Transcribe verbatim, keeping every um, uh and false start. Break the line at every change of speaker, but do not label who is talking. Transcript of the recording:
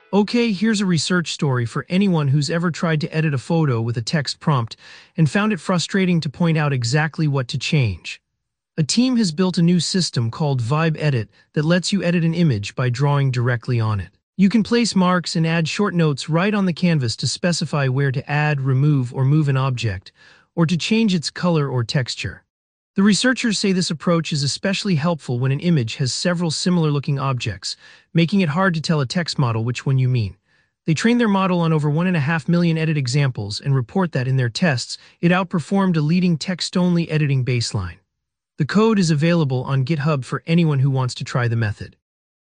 Okay, here's a research story for anyone who's ever tried to edit a photo with a text prompt and found it frustrating to point out exactly what to change. A team has built a new system called Vibe Edit that lets you edit an image by drawing directly on it. You can place marks and add short notes right on the canvas to specify where to add, remove, or move an object, or to change its color or texture. The researchers say this approach is especially helpful when an image has several similar-looking objects, making it hard to tell a text model which one you mean. They trained their model on over one and a half million edit examples and report that in their tests, it outperformed a leading text-only editing baseline. The code is available on GitHub for anyone who wants to try the method.